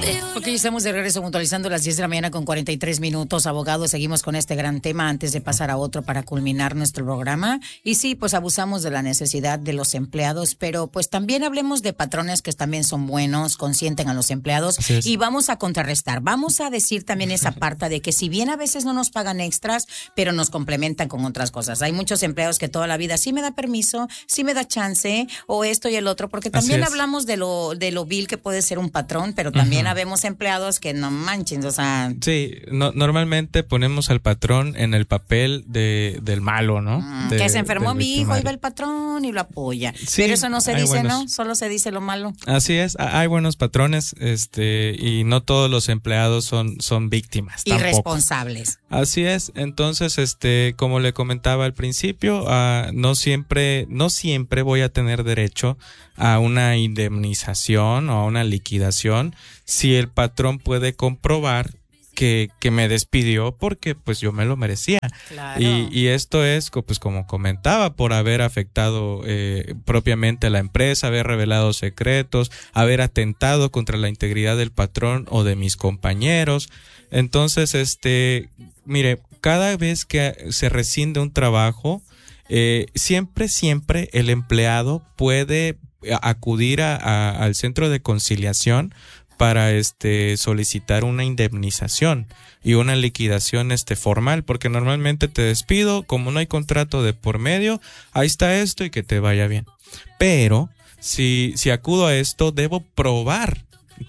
Ok, estamos de regreso puntualizando las 10 de la mañana con 43 minutos. Abogados, seguimos con este gran tema antes de pasar a otro para culminar nuestro programa. Y sí, pues abusamos de la necesidad de los empleados, pero pues también hablemos de patrones que también son buenos, consienten a los empleados. Y vamos a contrarrestar. Vamos a decir también esa parte de que si bien a veces no nos pagan extras, pero nos complementan con otras cosas. Hay muchos empleados que toda la vida sí me da permiso, sí me da chance, o esto y el otro, porque también hablamos de lo vil que puede ser un patrón, pero también habemos empleados que no manchen, o sea... Sí, normalmente ponemos al patrón en el papel del malo, ¿no? Que se enfermó mi hijo, ahí va el patrón y lo apoya. Sí, pero eso no se dice, ¿no? Solo se dice lo malo. Así es, hay buenos patrones, y no todos los empleados son víctimas. Irresponsables. Tampoco. Así es, entonces, como le comentaba al principio, no siempre voy a tener derecho a una indemnización o a una liquidación si el patrón puede comprobar que me despidió porque pues yo me lo merecía. Claro. Y esto es, pues como comentaba, por haber afectado propiamente a la empresa, haber revelado secretos, haber atentado contra la integridad del patrón o de mis compañeros. Entonces, mire, cada vez que se rescinde un trabajo, siempre el empleado puede acudir al centro de conciliación para solicitar una indemnización y una liquidación formal, porque normalmente te despido, como no hay contrato de por medio, ahí está esto y que te vaya bien. Pero si acudo a esto, debo probar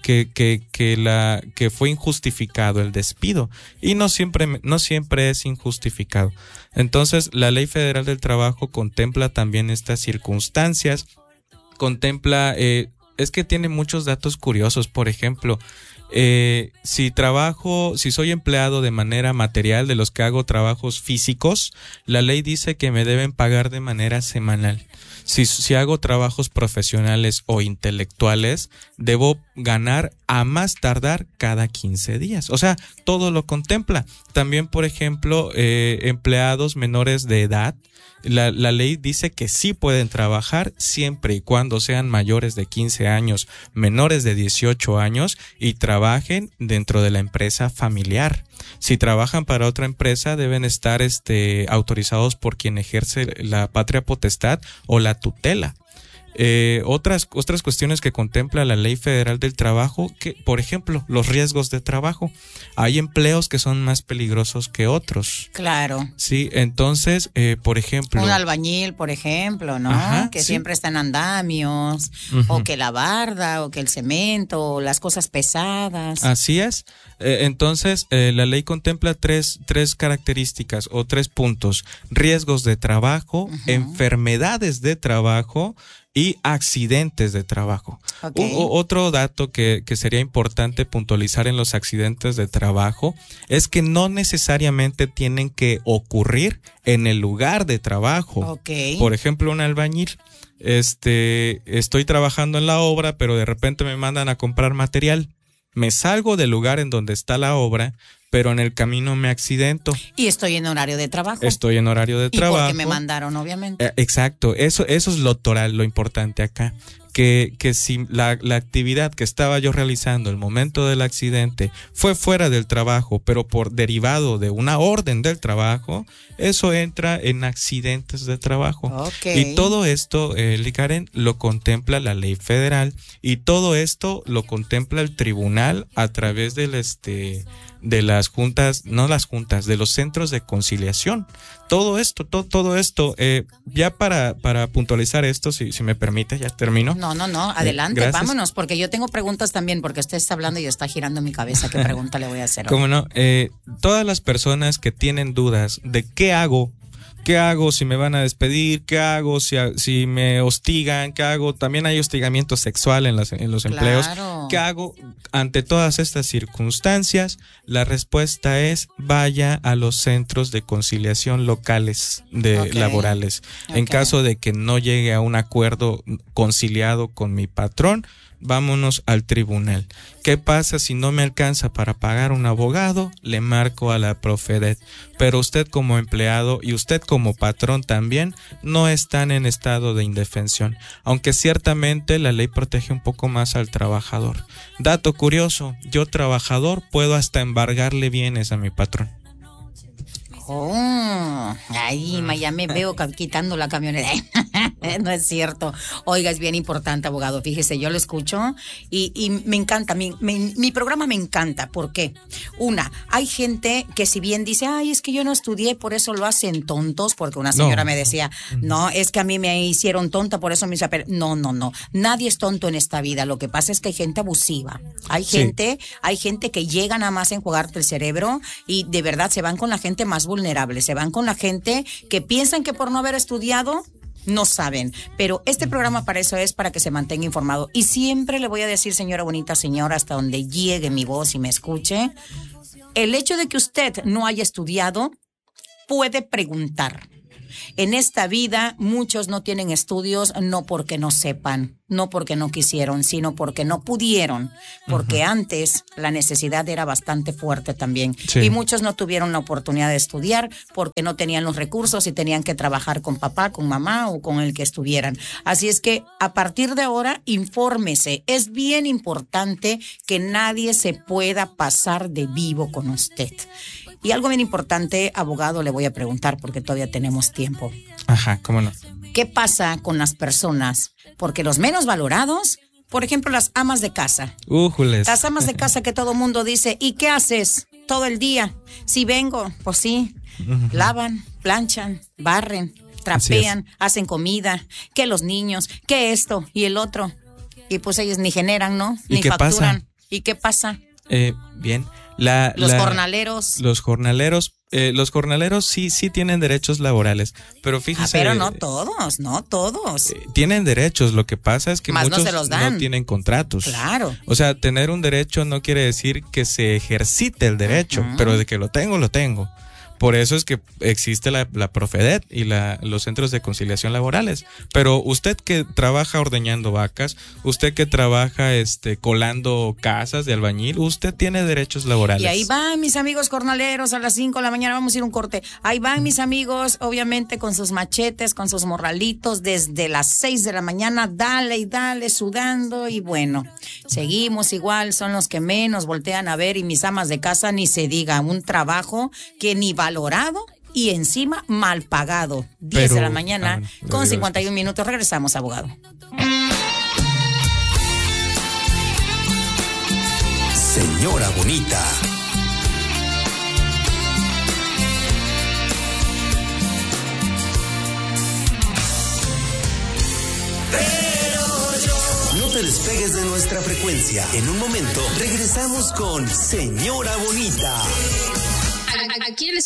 que fue injustificado el despido, y no siempre es injustificado. Entonces, la Ley Federal del Trabajo contempla también estas circunstancias, contempla es que tiene muchos datos curiosos. Por ejemplo, si soy empleado de manera material, de los que hago trabajos físicos, la ley dice que me deben pagar de manera semanal. Si hago trabajos profesionales o intelectuales, debo ganar a más tardar cada 15 días. O sea, todo lo contempla. También, por ejemplo, empleados menores de edad, la ley dice que sí pueden trabajar siempre y cuando sean mayores de 15 años, menores de 18 años y trabajen dentro de la empresa familiar. Si trabajan para otra empresa, deben estar autorizados por quien ejerce la patria potestad o la tutela. Otras cuestiones que contempla la Ley Federal del Trabajo, que, por ejemplo, los riesgos de trabajo. Hay empleos que son más peligrosos que otros. Claro. Sí, entonces, por ejemplo... Un albañil, por ejemplo, ¿no? Ajá, que sí. Siempre está en andamios, o que la barda, o que el cemento, o las cosas pesadas. Así es. Entonces, la ley contempla tres características o 3 puntos: riesgos de trabajo, enfermedades de trabajo y accidentes de trabajo. Okay. Otro dato que sería importante puntualizar en los accidentes de trabajo es que no necesariamente tienen que ocurrir en el lugar de trabajo. Okay. Por ejemplo, un albañil. Estoy trabajando en la obra, pero de repente me mandan a comprar material. Me salgo del lugar en donde está la obra, pero en el camino me accidento. Y estoy en horario de trabajo. Estoy en horario de trabajo. Y porque me mandaron, obviamente. Exacto, eso es lo importante acá. Que si la actividad que estaba yo realizando el momento del accidente fue fuera del trabajo, pero por derivado de una orden del trabajo, eso entra en accidentes de trabajo. Okay. Y todo esto, Karen, lo contempla la ley federal, y todo esto lo contempla el tribunal a través de las juntas, no las juntas, de los centros de conciliación. Todo esto, ya para puntualizar esto, si me permite, ya termino. No, adelante, Gracias. vámonos, porque yo tengo preguntas también, porque usted está hablando y está girando mi cabeza. ¿Qué pregunta le voy a hacer? ¿Cómo no? Todas las personas que tienen dudas de qué hago si me van a despedir, qué hago si me hostigan, qué hago, también hay hostigamiento sexual en los empleos. Claro. ¿Qué hago ante todas estas circunstancias? La respuesta es: vaya a los centros de conciliación locales laborales. En caso de que no llegue a un acuerdo conciliado con mi patrón, vámonos al tribunal. ¿Qué pasa si no me alcanza para pagar un abogado? Le marco a la Profedet. Pero usted como empleado y usted como patrón también no están en estado de indefensión, aunque ciertamente la ley protege un poco más al trabajador. Dato curioso, yo trabajador puedo hasta embargarle bienes a mi patrón. Oh, ahí ya me veo quitando la camioneta. No es cierto. Oiga, es bien importante, abogado. Fíjese, yo lo escucho y me encanta. Mi programa me encanta. ¿Por qué? Hay gente que si bien dice, ay, es que yo no estudié, por eso lo hacen tontos, porque una señora me decía, no, es que a mí me hicieron tonta, por eso me hizo... No. Nadie es tonto en esta vida. Lo que pasa es que hay gente abusiva. Hay gente que llega nada más a enjuagarte el cerebro y de verdad se van con la gente más vulnerables, se van con la gente que piensan que por no haber estudiado no saben, pero este programa para eso es, para que se mantenga informado. Y siempre le voy a decir, señora bonita, señora, hasta donde llegue mi voz y me escuche, el hecho de que usted no haya estudiado puede preguntar. En esta vida muchos no tienen estudios no porque no sepan, no porque no quisieron, sino porque no pudieron, porque antes la necesidad era bastante fuerte también. Sí. Y muchos no tuvieron la oportunidad de estudiar porque no tenían los recursos y tenían que trabajar con papá, con mamá o con el que estuvieran. Así es que a partir de ahora, infórmese. Es bien importante que nadie se pueda pasar de vivo con usted. Y algo bien importante, abogado, le voy a preguntar porque todavía tenemos tiempo. Ajá, ¿cómo no? ¿Qué pasa con las personas? Porque los menos valorados, por ejemplo, las amas de casa. ¡Újules! Las amas de casa que todo mundo dice, ¿y qué haces todo el día? Si vengo, pues sí, lavan, planchan, barren, trapean, hacen comida, que los niños, que esto y el otro. Y pues ellos ni generan, ¿no? Ni qué facturan. Pasa? ¿Y qué pasa? Bien. Los jornaleros. Los jornaleros sí tienen derechos laborales, pero fíjese. Pero no todos. Tienen derechos, lo que pasa es que más muchos no se los dan. No tienen contratos. Claro. O sea, tener un derecho no quiere decir que se ejercite el derecho, pero de que lo tengo. Por eso es que existe la Profedet y los centros de conciliación laborales. Pero usted que trabaja ordeñando vacas, usted que trabaja colando casas de albañil, usted tiene derechos laborales. Y ahí van mis amigos jornaleros a las 5 de la mañana, vamos a ir a un corte. Ahí van mis amigos, obviamente con sus machetes, con sus morralitos, desde las 6 de la mañana, dale y dale, sudando. Y bueno, seguimos igual, son los que menos voltean a ver. Y mis amas de casa, ni se diga, un trabajo que ni valorado y encima mal pagado. 10 de la mañana con 51 minutos. Regresamos, abogado. Señora bonita. No te despegues de nuestra frecuencia. En un momento regresamos con Señora Bonita. Aquí